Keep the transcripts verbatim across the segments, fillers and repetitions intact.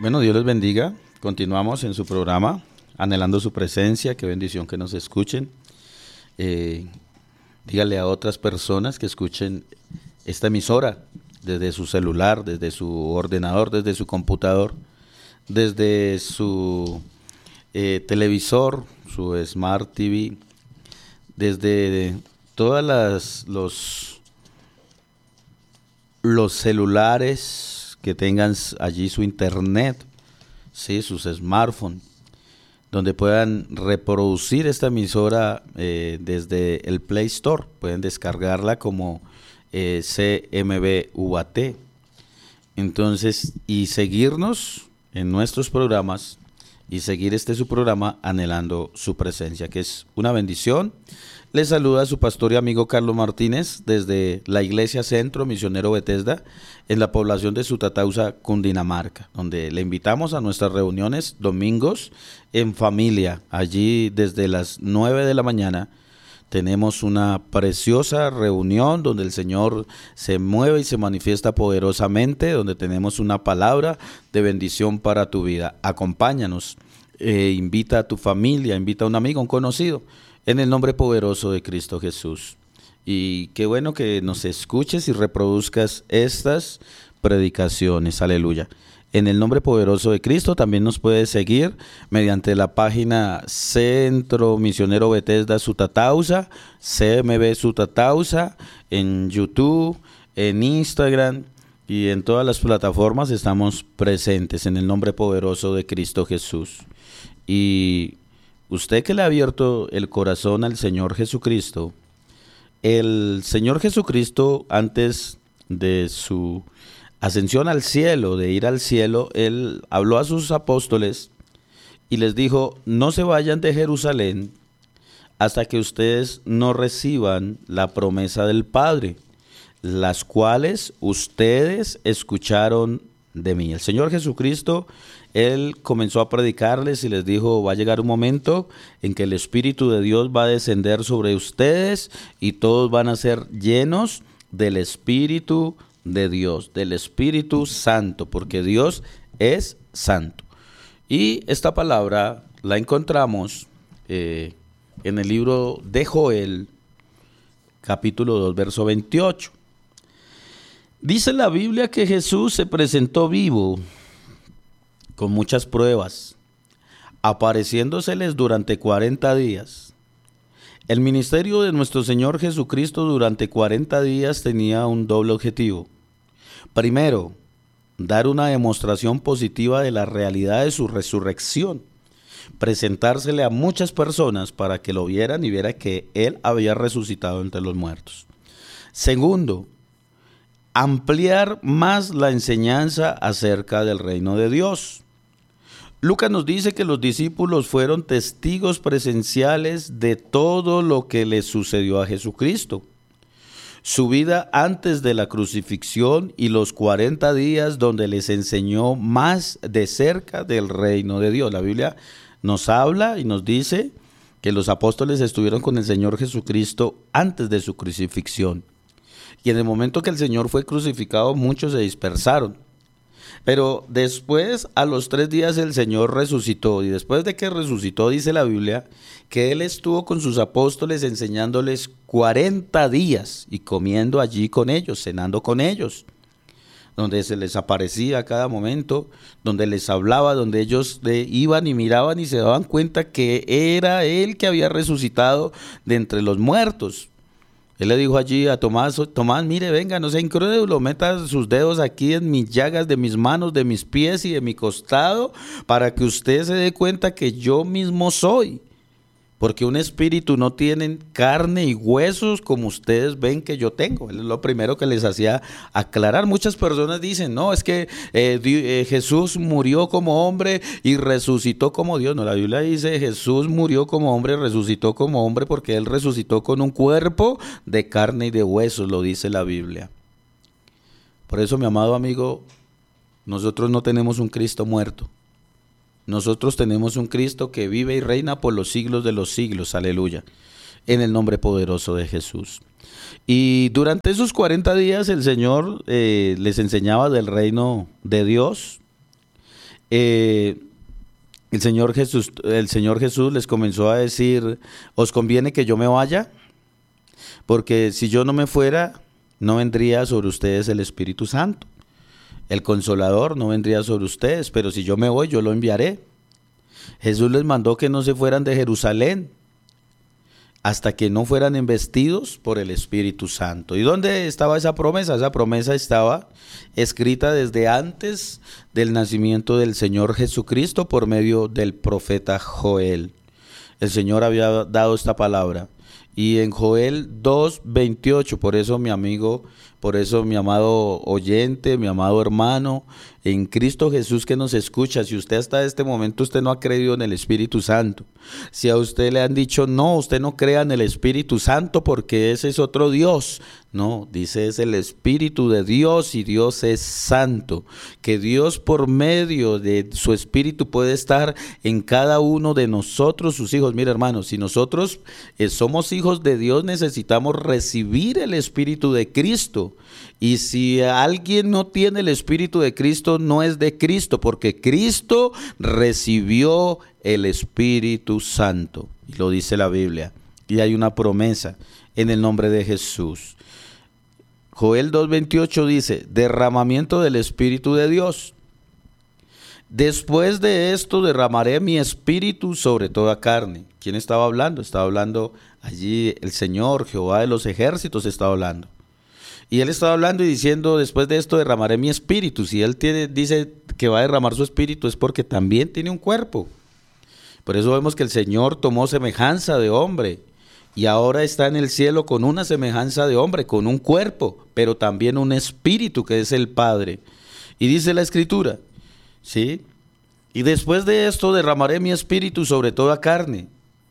Bueno, Dios les bendiga. Continuamos en su programa, anhelando su presencia. Qué bendición que nos escuchen. Eh, dígale a otras personas que escuchen esta emisora desde su celular, desde su ordenador, desde su computador, desde su eh, televisor, su Smart T V, desde todas las los los celulares que tengan allí su internet, sí, sus smartphones, donde puedan reproducir esta emisora eh, desde el Play Store. Pueden descargarla como eh, C M B U A T. Entonces, y seguirnos en nuestros programas y seguir este su programa anhelando su presencia, que es una bendición. Les saluda su pastor y amigo Carlos Martínez desde la Iglesia Centro Misionero Bethesda en la población de Sutatausa, Cundinamarca, donde le invitamos a nuestras reuniones domingos en familia. Allí desde las nueve de la mañana tenemos una preciosa reunión donde el Señor se mueve y se manifiesta poderosamente, donde tenemos una palabra de bendición para tu vida. Acompáñanos, eh, invita a tu familia, invita a un amigo, un conocido, en el nombre poderoso de Cristo Jesús. Y qué bueno que nos escuches y reproduzcas estas predicaciones. Aleluya. En el nombre poderoso de Cristo también nos puedes seguir mediante la página Centro Misionero Bethesda Sutatausa, C M B Sutatausa, en YouTube, en Instagram y en todas las plataformas estamos presentes en el nombre poderoso de Cristo Jesús. Y usted que le ha abierto el corazón al Señor Jesucristo, el Señor Jesucristo antes de su ascensión al cielo, de ir al cielo, Él habló a sus apóstoles y les dijo: no se vayan de Jerusalén hasta que ustedes no reciban la promesa del Padre, las cuales ustedes escucharon de mí. El Señor Jesucristo, Él comenzó a predicarles y les dijo: va a llegar un momento en que el Espíritu de Dios va a descender sobre ustedes y todos van a ser llenos del Espíritu de Dios, del Espíritu Santo, porque Dios es santo. Y esta palabra la encontramos eh, en el libro de Joel, capítulo dos, verso veintiocho. Dice la Biblia que Jesús se presentó vivo con muchas pruebas, apareciéndoseles durante cuarenta días. El ministerio de nuestro Señor Jesucristo durante cuarenta días tenía un doble objetivo. Primero, dar una demostración positiva de la realidad de su resurrección, presentársele a muchas personas para que lo vieran y vieran que Él había resucitado entre los muertos. Segundo, ampliar más la enseñanza acerca del reino de Dios. Lucas nos dice que los discípulos fueron testigos presenciales de todo lo que le sucedió a Jesucristo. Su vida antes de la crucifixión y los cuarenta días donde les enseñó más de cerca del reino de Dios. La Biblia nos habla y nos dice que los apóstoles estuvieron con el Señor Jesucristo antes de su crucifixión. Y en el momento que el Señor fue crucificado, muchos se dispersaron. Pero después, a los tres días, el Señor resucitó. Y después de que resucitó, dice la Biblia, que Él estuvo con sus apóstoles enseñándoles cuarenta días y comiendo allí con ellos, cenando con ellos, donde se les aparecía a cada momento, donde les hablaba, donde ellos de, iban y miraban y se daban cuenta que era Él que había resucitado de entre los muertos. Él le dijo allí a Tomás: Tomás, mire, venga, no sea incrédulo, meta sus dedos aquí en mis llagas de mis manos, de mis pies y de mi costado, para que usted se dé cuenta que yo mismo soy. Porque un espíritu no tiene carne y huesos como ustedes ven que yo tengo. Es lo primero que les hacía aclarar. Muchas personas dicen: no, es que eh, eh, Jesús murió como hombre y resucitó como Dios. No, la Biblia dice: Jesús murió como hombre y resucitó como hombre, porque Él resucitó con un cuerpo de carne y de huesos, lo dice la Biblia. Por eso, mi amado amigo, nosotros no tenemos un Cristo muerto. Nosotros tenemos un Cristo que vive y reina por los siglos de los siglos, aleluya, en el nombre poderoso de Jesús. Y durante esos cuarenta días el Señor eh, les enseñaba del reino de Dios. eh, el Señor Jesús, el Señor Jesús les comenzó a decir, ¿os conviene que yo me vaya? Porque si yo no me fuera, no vendría sobre ustedes el Espíritu Santo. El Consolador no vendría sobre ustedes, pero si yo me voy, yo lo enviaré. Jesús les mandó que no se fueran de Jerusalén hasta que no fueran investidos por el Espíritu Santo. ¿Y dónde estaba esa promesa? Esa promesa estaba escrita desde antes del nacimiento del Señor Jesucristo por medio del profeta Joel. El Señor había dado esta palabra. Y en Joel dos veintiocho, por eso mi amigo, por eso mi amado oyente, mi amado hermano, en Cristo Jesús que nos escucha, si usted hasta este momento usted no ha creído en el Espíritu Santo, si a usted le han dicho no, usted no crea en el Espíritu Santo porque ese es otro Dios, no, dice es el Espíritu de Dios y Dios es santo, que Dios por medio de su Espíritu puede estar en cada uno de nosotros, sus hijos. Mira hermanos, si nosotros eh, somos hijos de Dios necesitamos recibir el Espíritu de Cristo. Y si alguien no tiene el Espíritu de Cristo, no es de Cristo, porque Cristo recibió el Espíritu Santo. Y lo dice la Biblia. Y hay una promesa en el nombre de Jesús. Joel dos veintiocho dice, derramamiento del Espíritu de Dios. Después de esto derramaré mi Espíritu sobre toda carne. ¿Quién estaba hablando? Estaba hablando allí el Señor, Jehová de los ejércitos estaba hablando. Y él estaba hablando y diciendo, después de esto derramaré mi espíritu. Si él tiene, dice que va a derramar su espíritu es porque también tiene un cuerpo. Por eso vemos que el Señor tomó semejanza de hombre y ahora está en el cielo con una semejanza de hombre, con un cuerpo, pero también un espíritu que es el Padre. Y dice la Escritura, ¿sí? Y después de esto derramaré mi espíritu sobre toda carne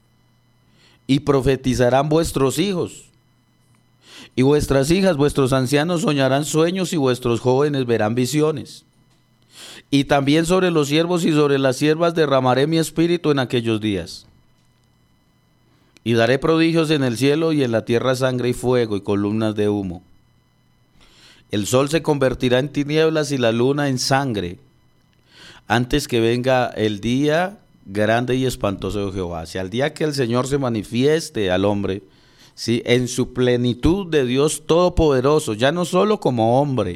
y profetizarán vuestros hijos. Y vuestras hijas, vuestros ancianos soñarán sueños y vuestros jóvenes verán visiones. Y también sobre los siervos y sobre las siervas derramaré mi espíritu en aquellos días. Y daré prodigios en el cielo y en la tierra sangre y fuego y columnas de humo. El sol se convertirá en tinieblas y la luna en sangre, antes que venga el día grande y espantoso de Jehová. Si al día que el Señor se manifieste al hombre, sí, en su plenitud de Dios Todopoderoso, ya no solo como hombre,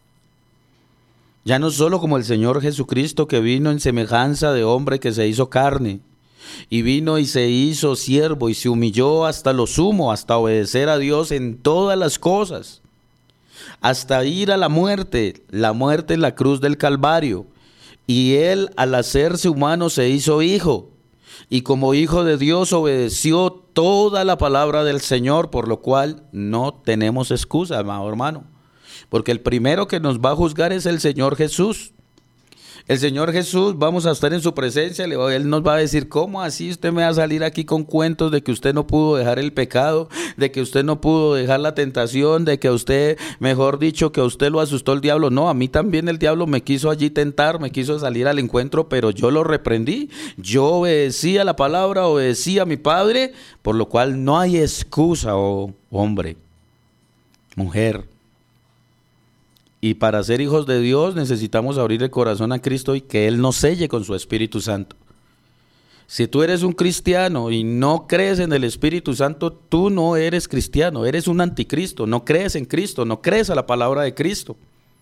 ya no solo como el Señor Jesucristo que vino en semejanza de hombre que se hizo carne, y vino y se hizo siervo y se humilló hasta lo sumo, hasta obedecer a Dios en todas las cosas, hasta ir a la muerte, la muerte en la cruz del Calvario, y Él al hacerse humano se hizo hijo, y como hijo de Dios obedeció toda la palabra del Señor, por lo cual no tenemos excusa, amado hermano, porque el primero que nos va a juzgar es el Señor Jesús. El Señor Jesús, vamos a estar en su presencia, Él nos va a decir, ¿cómo así usted me va a salir aquí con cuentos de que usted no pudo dejar el pecado, de que usted no pudo dejar la tentación, de que a usted, mejor dicho, que a usted lo asustó el diablo? No, a mí también el diablo me quiso allí tentar, me quiso salir al encuentro, pero yo lo reprendí, yo obedecí a la palabra, obedecí a mi Padre, por lo cual no hay excusa, oh hombre, mujer. Y para ser hijos de Dios necesitamos abrir el corazón a Cristo y que Él nos selle con su Espíritu Santo. Si tú eres un cristiano y no crees en el Espíritu Santo, tú no eres cristiano, eres un anticristo, no crees en Cristo, no crees a la palabra de Cristo.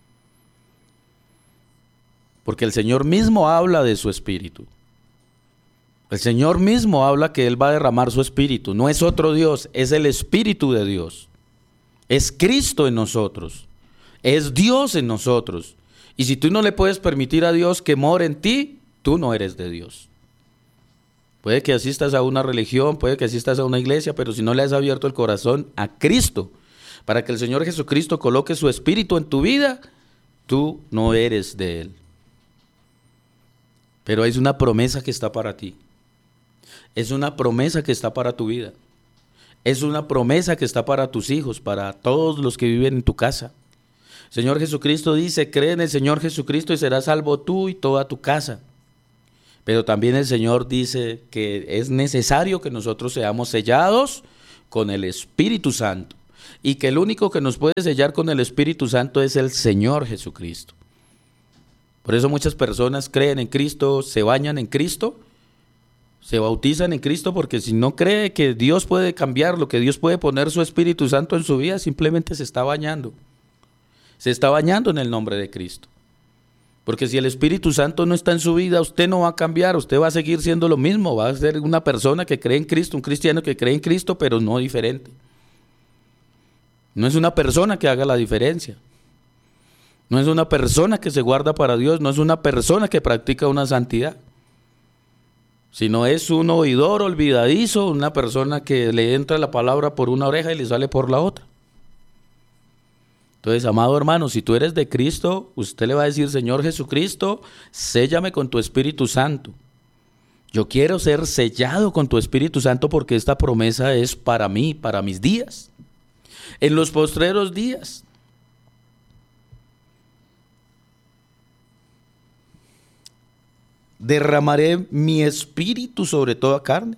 Porque el Señor mismo habla de su Espíritu. El Señor mismo habla que Él va a derramar su Espíritu. No es otro Dios, es el Espíritu de Dios. Es Cristo en nosotros. Es Dios en nosotros. Y si tú no le puedes permitir a Dios que more en ti, tú no eres de Dios. Puede que asistas a una religión, puede que asistas a una iglesia, pero si no le has abierto el corazón a Cristo, para que el Señor Jesucristo coloque su Espíritu en tu vida, tú no eres de Él. Pero es una promesa que está para ti. Es una promesa que está para tu vida. Es una promesa que está para tus hijos, para todos los que viven en tu casa. Señor Jesucristo dice, cree en el Señor Jesucristo y serás salvo tú y toda tu casa. Pero también el Señor dice que es necesario que nosotros seamos sellados con el Espíritu Santo. Y que el único que nos puede sellar con el Espíritu Santo es el Señor Jesucristo. Por eso muchas personas creen en Cristo, se bañan en Cristo, se bautizan en Cristo, porque si no cree que Dios puede cambiarlo, que Dios puede poner su Espíritu Santo en su vida, simplemente se está bañando. Se está bañando en el nombre de Cristo. Porque si el Espíritu Santo no está en su vida, usted no va a cambiar, usted va a seguir siendo lo mismo, va a ser una persona que cree en Cristo, un cristiano que cree en Cristo, pero no diferente. No es una persona que haga la diferencia. No es una persona que se guarda para Dios, no es una persona que practica una santidad, sino es un oidor olvidadizo, una persona que le entra la palabra por una oreja y le sale por la otra. Entonces, amado hermano, si tú eres de Cristo, usted le va a decir: Señor Jesucristo, séllame con tu Espíritu Santo. Yo quiero ser sellado con tu Espíritu Santo porque esta promesa es para mí, para mis días, en los postreros días. Derramaré mi espíritu sobre toda carne,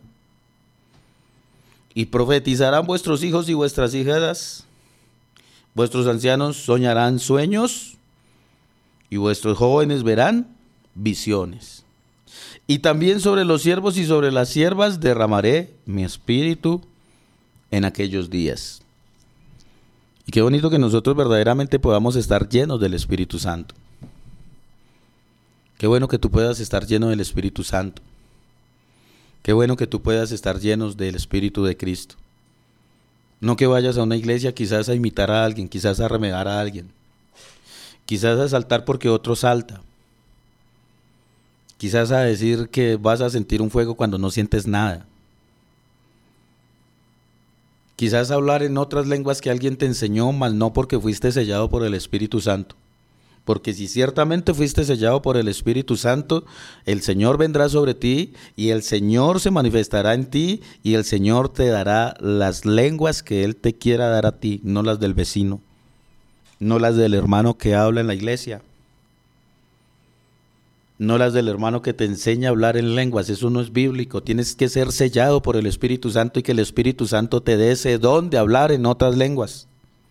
y profetizarán vuestros hijos y vuestras hijas, vuestros ancianos soñarán sueños, y vuestros jóvenes verán visiones. Y también sobre los siervos y sobre las siervas derramaré mi espíritu en aquellos días. Y qué bonito que nosotros verdaderamente podamos estar llenos del Espíritu Santo. Qué bueno que tú puedas estar lleno del Espíritu Santo. Qué bueno que tú puedas estar llenos del Espíritu de Cristo. No que vayas a una iglesia quizás a imitar a alguien, quizás a remedar a alguien, quizás a saltar porque otro salta, quizás a decir que vas a sentir un fuego cuando no sientes nada, quizás a hablar en otras lenguas que alguien te enseñó, mas no porque fuiste sellado por el Espíritu Santo. Porque si ciertamente fuiste sellado por el Espíritu Santo, el Señor vendrá sobre ti y el Señor se manifestará en ti y el Señor te dará las lenguas que Él te quiera dar a ti, no las del vecino, no las del hermano que habla en la iglesia, no las del hermano que te enseña a hablar en lenguas. Eso no es bíblico. Tienes que ser sellado por el Espíritu Santo y que el Espíritu Santo te dé ese don de hablar en otras lenguas.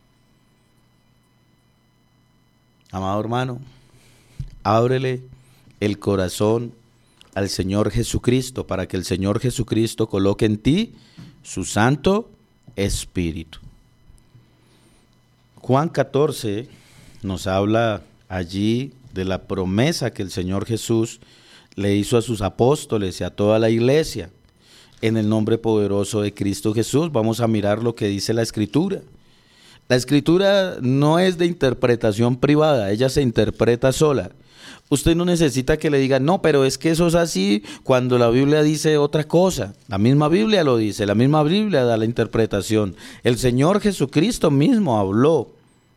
Amado hermano, ábrele el corazón al Señor Jesucristo para que el Señor Jesucristo coloque en ti su Santo Espíritu. Juan catorce nos habla allí de la promesa que el Señor Jesús le hizo a sus apóstoles y a toda la iglesia en el nombre poderoso de Cristo Jesús. Vamos a mirar lo que dice la Escritura. La Escritura no es de interpretación privada, ella se interpreta sola. Usted no necesita que le digan: no, pero es que eso es así cuando la Biblia dice otra cosa. La misma Biblia lo dice, la misma Biblia da la interpretación. El Señor Jesucristo mismo habló.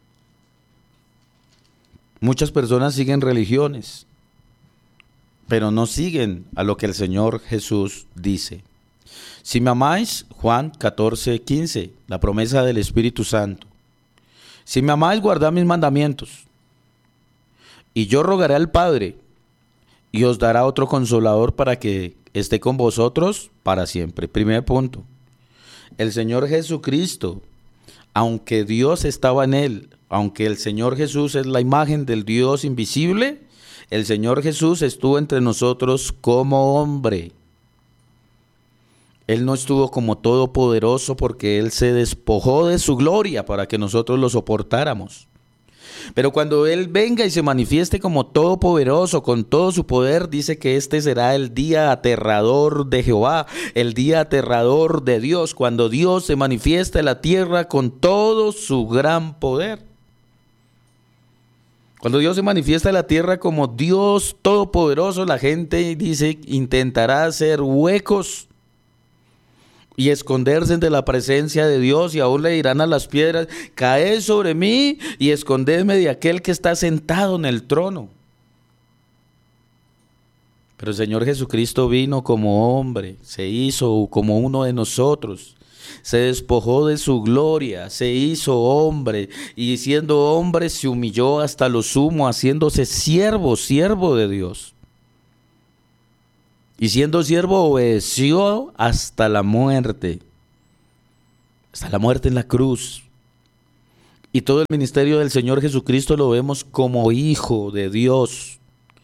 Muchas personas siguen religiones, pero no siguen a lo que el Señor Jesús dice. Si me amáis, Juan catorce, quince, la promesa del Espíritu Santo. Si me amáis, guardad mis mandamientos. Y yo rogaré al Padre, y os dará otro consolador para que esté con vosotros para siempre. Primer punto. El Señor Jesucristo, aunque Dios estaba en él, aunque el Señor Jesús es la imagen del Dios invisible, el Señor Jesús estuvo entre nosotros como hombre. Él no estuvo como todopoderoso porque Él se despojó de su gloria para que nosotros lo soportáramos. Pero cuando Él venga y se manifieste como todopoderoso, con todo su poder, dice que este será el día aterrador de Jehová, el día aterrador de Dios, cuando Dios se manifiesta en la tierra con todo su gran poder. Cuando Dios se manifiesta en la tierra como Dios todopoderoso, la gente dice intentará hacer huecos y esconderse de la presencia de Dios, y aún le dirán a las piedras: caed sobre mí y escondedme de aquel que está sentado en el trono. Pero el Señor Jesucristo vino como hombre, se hizo como uno de nosotros, se despojó de su gloria, se hizo hombre, y siendo hombre se humilló hasta lo sumo, haciéndose siervo, siervo de Dios. Y siendo siervo obedeció hasta la muerte, hasta la muerte en la cruz. Y todo el ministerio del Señor Jesucristo lo vemos como hijo de Dios,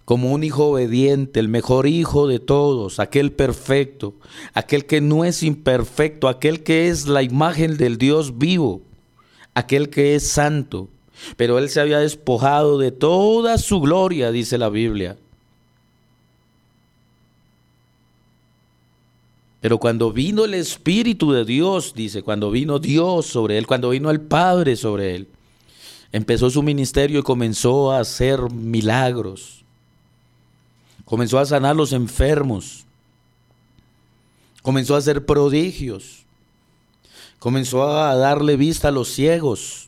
como un hijo obediente, el mejor hijo de todos, aquel perfecto, aquel que no es imperfecto, aquel que es la imagen del Dios vivo, aquel que es santo. Pero él se había despojado de toda su gloria, dice la Biblia. Pero cuando vino el Espíritu de Dios, dice, cuando vino Dios sobre él, cuando vino el Padre sobre él, empezó su ministerio y comenzó a hacer milagros. Comenzó a sanar los enfermos. Comenzó a hacer prodigios. Comenzó a darle vista a los ciegos.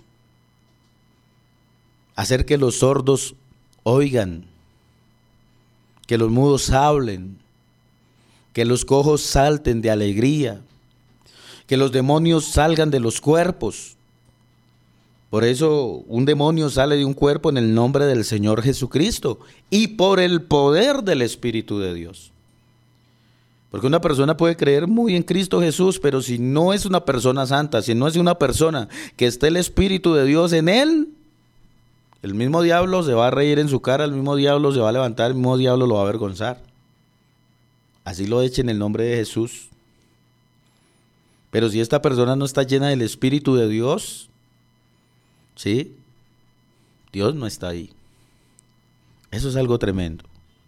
A hacer que los sordos oigan. Que los mudos hablen. Que los cojos salten de alegría. Que los demonios salgan de los cuerpos. Por eso un demonio sale de un cuerpo en el nombre del Señor Jesucristo y por el poder del Espíritu de Dios. Porque una persona puede creer muy en Cristo Jesús, pero si no es una persona santa, si no es una persona que esté el Espíritu de Dios en él, el mismo diablo se va a reír en su cara, el mismo diablo se va a levantar, el mismo diablo lo va a avergonzar. Así lo eche en el nombre de Jesús. Pero si esta persona no está llena del Espíritu de Dios, ¿sí? Dios no está ahí. Eso es algo tremendo.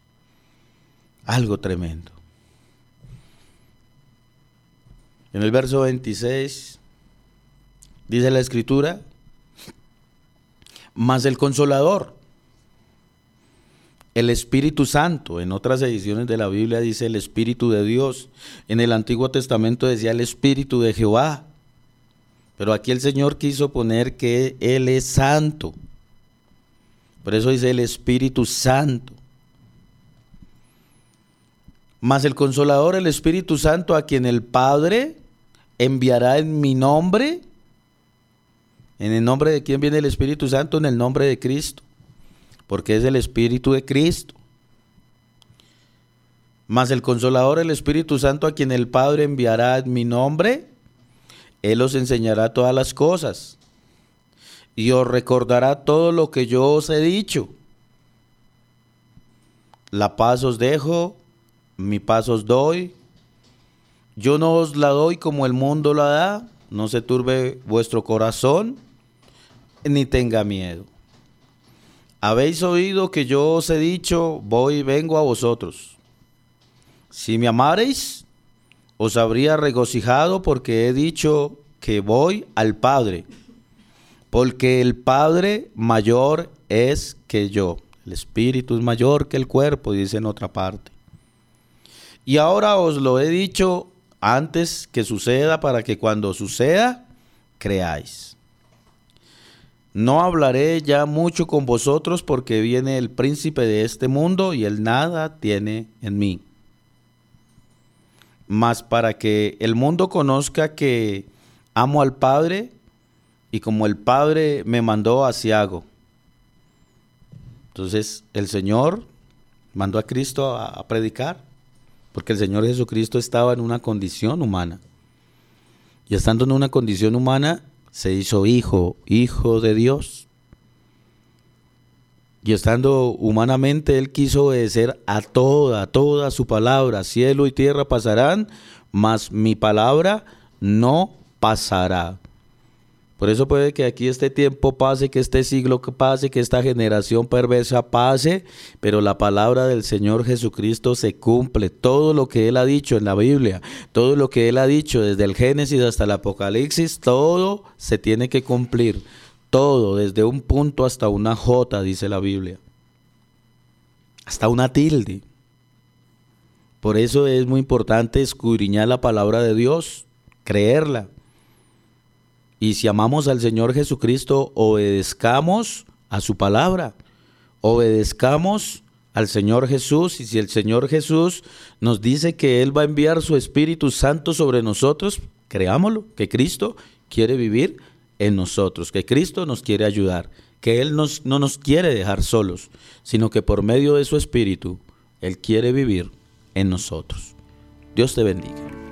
Algo tremendo. En el verso veintiséis dice la Escritura: mas el Consolador, el Espíritu Santo. En otras ediciones de la Biblia dice el Espíritu de Dios. En el Antiguo Testamento decía el Espíritu de Jehová. Pero aquí el Señor quiso poner que Él es santo. Por eso dice el Espíritu Santo. Mas el Consolador, el Espíritu Santo, a quien el Padre enviará en mi nombre. ¿En el nombre de quién viene el Espíritu Santo? En el nombre de Cristo. Porque es el Espíritu de Cristo. Mas el Consolador, el Espíritu Santo, a quien el Padre enviará en mi nombre, Él os enseñará todas las cosas y os recordará todo lo que yo os he dicho. La paz os dejo, mi paz os doy. Yo no os la doy como el mundo la da. No se turbe vuestro corazón, ni tenga miedo. Habéis oído que yo os he dicho, voy y vengo a vosotros. Si me amareis, os habría regocijado porque he dicho que voy al Padre, porque el Padre mayor es que yo. El Espíritu es mayor que el cuerpo, dice en otra parte. Y ahora os lo he dicho antes que suceda, para que cuando suceda, creáis. No hablaré ya mucho con vosotros, porque viene el príncipe de este mundo y él nada tiene en mí. Mas para que el mundo conozca que amo al Padre, y como el Padre me mandó, así hago. Entonces el Señor mandó a Cristo a, a predicar, porque el Señor Jesucristo estaba en una condición humana. Y estando en una condición humana, se hizo hijo, hijo de Dios. Y estando humanamente, Él quiso obedecer a toda, toda su palabra. Cielo y tierra pasarán, mas mi palabra no pasará. Por eso puede que aquí este tiempo pase, que este siglo pase, que esta generación perversa pase, pero la palabra del Señor Jesucristo se cumple. Todo lo que Él ha dicho en la Biblia, todo lo que Él ha dicho desde el Génesis hasta el Apocalipsis, todo se tiene que cumplir. Todo, desde un punto hasta una jota, dice la Biblia. Hasta una tilde. Por eso es muy importante escudriñar la palabra de Dios, creerla. Y si amamos al Señor Jesucristo, obedezcamos a su palabra. Obedezcamos al Señor Jesús. Y si el Señor Jesús nos dice que Él va a enviar su Espíritu Santo sobre nosotros, creámoslo, que Cristo quiere vivir en nosotros, que Cristo nos quiere ayudar, que Él nos, no nos quiere dejar solos, sino que por medio de su Espíritu, Él quiere vivir en nosotros. Dios te bendiga.